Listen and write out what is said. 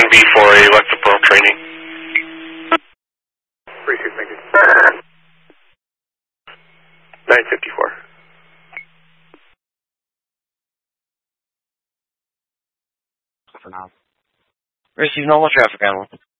B for a electrical training. 954. For now. Receive normal traffic, Animal.